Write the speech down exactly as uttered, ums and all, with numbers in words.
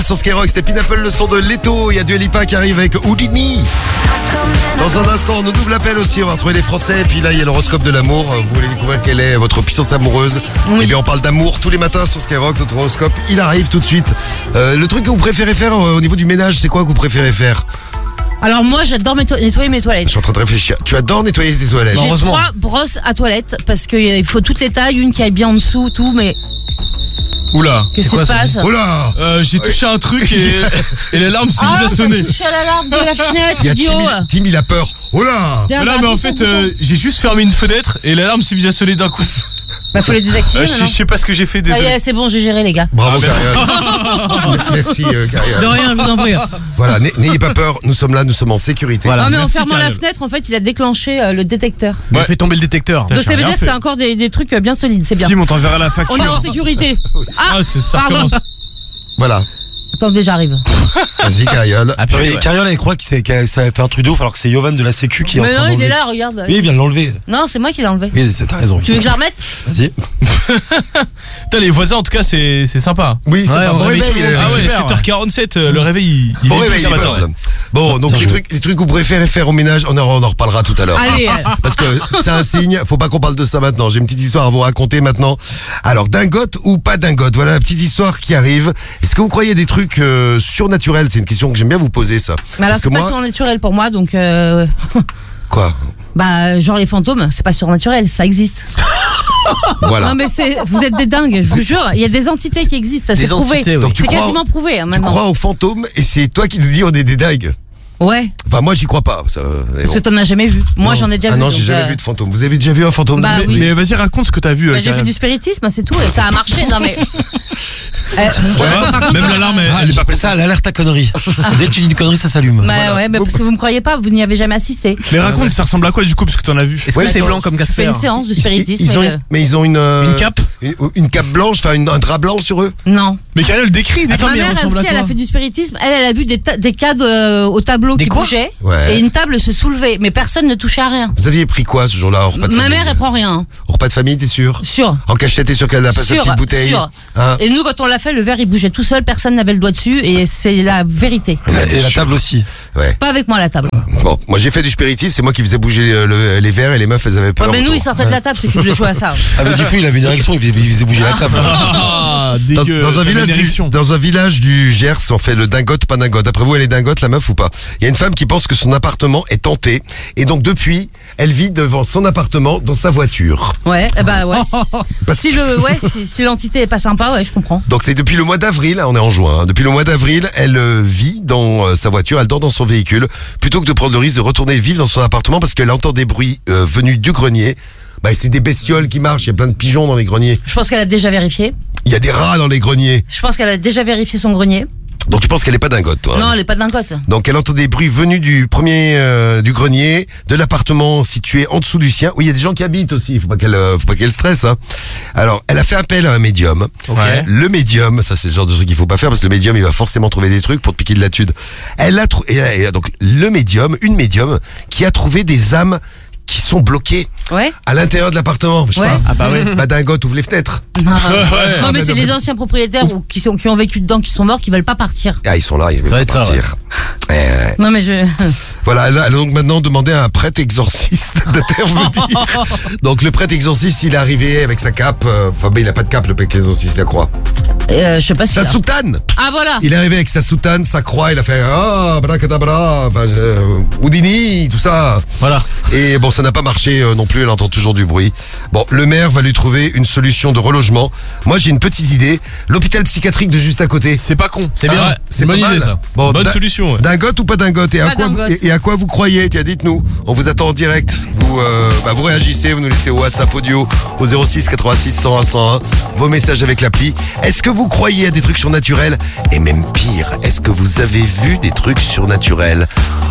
Sur Skyrock, c'était Pineapple, le son de Leto. Il y a Dua Lipa qui arrive avec Houdini. Dans un instant, on nous double appel aussi. On va retrouver les Français. Et puis là, il y a l'horoscope de l'amour. Vous voulez découvrir quelle est votre puissance amoureuse? Oui. Eh bien, on parle d'amour tous les matins sur Skyrock. Notre horoscope, il arrive tout de suite. Euh, le truc que vous préférez faire euh, au niveau du ménage, c'est quoi que vous préférez faire? Alors moi j'adore netto- nettoyer mes toilettes. Je suis en train de réfléchir. Tu adores nettoyer tes toilettes? J'ai Heureusement. trois brosses à toilette parce qu'il faut toutes les tailles, une qui aille bien en dessous, tout, mais Oula. qu'est-ce qui quoi, se ça passe? Oh là! Euh, j'ai touché un truc et, et l'alarme s'est mise Ah, à sonner. t'as touché à l'alarme de la fenêtre, Il y a idiot. Tim, Tim, il a peur. Oh là! Tiens, Voilà, bah, mais en appuie fait, sur le euh, bouton. j'ai juste fermé une fenêtre et l'alarme s'est mise à sonner d'un coup. Bah faut les désactiver Euh, je, je maintenant. sais pas ce que j'ai fait, Ça y désolé. est, c'est bon, j'ai géré les gars. Bravo, Ah, Karian. Merci, euh, De Karian. rien, je vous en prie. Voilà, n- n'ayez pas peur. Nous sommes là, nous sommes en sécurité. Voilà. Non mais en merci, fermant la Karian. fenêtre, en fait, il a déclenché euh, le détecteur. Ouais. Ouais. Fait tomber le détecteur. Putain, Donc ça j'ai veut rien dire que fait. c'est encore des, des trucs euh, bien solides, c'est bien. Tim, on t'enverra la On est facture. en sécurité. Ah, Ah, c'est ça pardon. recommence. Voilà. Attendez, j'arrive. Vas-y, Karian. Ah, Non, mais ouais. Carriole, elle croit que, c'est- que ça a fait un truc de ouf alors que c'est Yovan de la Sécu qui est en Mais train non, il d'enlever. est là, regarde. Oui, il vient de l'enlever. Non, c'est moi qui l'ai enlevé. Oui, c'est- t'as raison. Tu veux que je la remette? Vas-y. Putain, les voisins, en tout cas, c'est c'est sympa. Oui, c'est Ouais, pas on bon réveille réveil. tout le monde, euh, Ah ouais, super, sept heures quarante-sept, euh, le réveil, il, il Bon est réveil, tout ce matin. Paul. Bon, donc Bien les joué. trucs, les trucs que vous préférez faire au ménage, on en, on en reparlera tout à l'heure. Allez. Parce que c'est un signe, faut pas qu'on parle de ça maintenant. J'ai une petite histoire à vous raconter maintenant. Alors, dingote ou pas dingote? Voilà la petite histoire qui arrive. Est-ce que vous croyez à des trucs euh, surnaturels? C'est une question que j'aime bien vous poser, ça. Mais alors Parce que c'est pas moi, surnaturel pour moi, donc euh, quoi? bah genre les fantômes, c'est pas surnaturel, ça existe. Voilà. Non mais c'est, vous êtes des dingues, je vous jure, il y a des entités qui existent, ça Des c'est prouvé. entités, oui. Donc tu C'est crois- quasiment prouvé hein, Tu maintenant. crois aux fantômes et c'est toi qui nous dis on est des dingues. Ouais, Enfin, moi, j'y crois pas. Ça, mais parce bon. que t'en as jamais vu. Moi Non. j'en ai déjà ah vu. non, donc, j'ai jamais euh, vu de fantôme. Vous avez déjà vu un fantôme? Bah Mais, oui. mais vas-y, raconte ce que t'as vu. euh, bah, j'ai fait Karian. du spiritisme, c'est tout, et ça a marché. Non mais. Eh, Ouais, par contre, même ça- l'alarme, elle, Ah, elle est pas j'appelle ça l'alerte à connerie. Dès que tu dis une connerie, ça s'allume. Bah ouais, mais parce que vous me croyez pas, vous n'y avez jamais assisté. Mais raconte, ça ressemble à quoi du coup, parce que t'en as vu? Est-ce Ouais, que c'est c'est- blanc comme Je fais Casper? une séance de Ils- spiritisme. ils ont et, une- euh, mais ils ont une euh, Une cape? une, une cape blanche, enfin une- un drap blanc sur eux. Non. Mais Karian, décrit, décrit. Ma mais elle mère elle ressemble à aussi, elle a quoi fait du spiritisme. Elle, elle a vu des, ta- des cadres euh, au tableau Des qui quoi bougeaient Ouais. et une table se soulevait, mais personne ne touchait à rien. Vous aviez pris quoi ce jour-là au repas de Ma famille? mère, elle prend rien. Au repas de famille, t'es sûr? Sûr. En cachette, t'es sûr qu'elle a pas sa Sûr, petite bouteille? sûr. Hein? Et nous, quand on l'a fait, le verre il bougeait tout seul, personne n'avait le doigt dessus, et c'est la vérité. Et la, et la table aussi. Ouais. Pas avec moi la table. Bon, moi j'ai fait du spiritisme, c'est moi qui faisais bouger le- le- les verres et les meufs elles avaient Ouais, peur. mais nous, autour. ils sortaient de la table, ceux qui voulaient jouer à ça. Ah, mais du coup, il avait une érection, il faisait, il faisait bouger la table. Ah, Dans, dégueu. dans un T'avais village une du, érection. dans un village du Gers, on fait le dingote, pas dingote. Après vous, elle est dingote, la meuf ou pas? Il y a une femme qui pense que son appartement est hanté. Et donc depuis, elle vit devant son appartement dans sa voiture. Ouais, eh bah ouais. Si, si le, ouais, si, si l'entité est pas sympa, ouais, je comprends. Donc c'est depuis le mois d'avril, hein, on est en juin, hein, depuis le mois d'avril, elle euh, vit dans euh, sa voiture, elle dort dans son véhicule, plutôt que de prendre le risque de retourner vivre dans son appartement parce qu'elle entend des bruits euh, venus du grenier. Bah, c'est des bestioles qui marchent, il y a plein de pigeons dans les greniers. Je pense qu'elle a déjà vérifié. Il y a des rats dans les greniers. Je pense qu'elle a déjà vérifié son grenier. Donc tu penses qu'elle est pas dingote, toi? Non, hein? elle est pas dingote. Donc elle entend des bruits venus du premier euh, du grenier, de l'appartement situé en dessous du sien. Oui, il y a des gens qui habitent aussi. Faut pas qu'elle, euh, faut pas qu'elle stresse. Hein. Alors, elle a fait appel à un médium. Ouais. Le médium, ça c'est le genre de truc qu'il faut pas faire parce que le médium il va forcément trouver des trucs pour te piquer de la tude. Elle a trouvé, donc le médium, une médium qui a trouvé des âmes qui sont bloquées Ouais. à l'intérieur de l'appartement. Je sais Ouais. pas. Ah bah ouais. Bah dingote, ouvre les fenêtres. Non, Ouais. non, mais Ah, c'est bah, les bah, anciens propriétaires ou qui, sont, qui ont vécu dedans, qui sont morts, qui veulent pas partir. Ah, ils sont là, ils veulent doit pas être ça, partir. Ouais, ouais. Non, mais je. Voilà, elle a, elle a donc maintenant demandé à un prêtre exorciste d'intervenir. Donc le prêtre exorciste, il est arrivé avec sa cape. euh, Enfin, ben, il a pas de cape, le prêtre exorciste, la croix. Euh, je sais pas si. Sa soutane. Ah, voilà. Il est arrivé avec sa soutane, sa croix. Il a fait ah, bracadabra, enfin, euh, Houdini, tout ça. Voilà. Et bon, ça n'a pas marché euh, non plus. Elle entend toujours du bruit. Bon, le maire va lui trouver une solution de relogement. Moi, j'ai une petite idée. L'hôpital psychiatrique de juste à côté. C'est pas con. C'est bien. Ah, c'est Bonne pas idée mal. ça. Bon, Bonne da- solution. Ouais. Dingote ou pas dingote, et à, Pas quoi vous, dingote. et, et à quoi vous croyez? Tiens, dites-nous. On vous attend en direct. Vous, euh, bah, vous réagissez, vous nous laissez au WhatsApp audio au zéro six quatre-vingt-six cent un cent un vos messages avec l'appli. Est-ce que vous croyez à des trucs surnaturels? Et même pire, est-ce que vous avez vu des trucs surnaturels?